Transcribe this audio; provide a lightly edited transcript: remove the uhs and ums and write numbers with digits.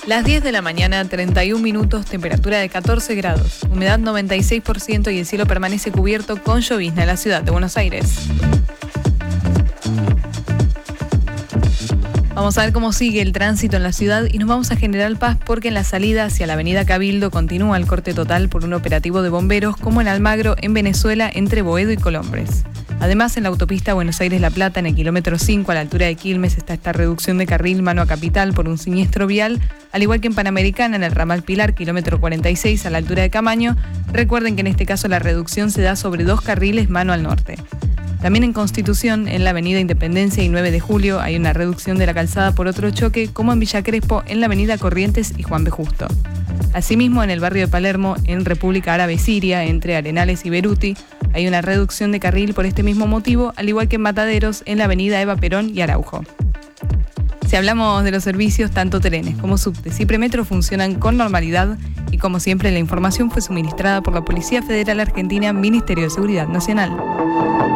Las 10 de la mañana, 31 minutos, temperatura de 14 grados, humedad 96% y el cielo permanece cubierto con llovizna en la ciudad de Buenos Aires. Vamos a ver cómo sigue el tránsito en la ciudad y nos vamos a General Paz porque en la salida hacia la avenida Cabildo continúa el corte total por un operativo de bomberos como en Almagro, en Venezuela, entre Boedo y Colombres. Además, en la autopista Buenos Aires-La Plata, en el kilómetro 5, a la altura de Quilmes, está esta reducción de carril mano a Capital por un siniestro vial, al igual que en Panamericana, en el ramal Pilar, kilómetro 46, a la altura de Camaño. Recuerden que en este caso la reducción se da sobre 2 carriles mano al norte. También en Constitución, en la avenida Independencia y 9 de Julio, hay una reducción de la calzada por otro choque, como en Villa Crespo, en la avenida Corrientes y Juan B. Justo. Asimismo, en el barrio de Palermo, en República Árabe Siria, entre Arenales y Beruti, hay una reducción de carril por este mismo motivo, al igual que en Mataderos, en la avenida Eva Perón y Araujo. Si hablamos de los servicios, tanto trenes como subtes y premetro funcionan con normalidad y, como siempre, la información fue suministrada por la Policía Federal Argentina, Ministerio de Seguridad Nacional.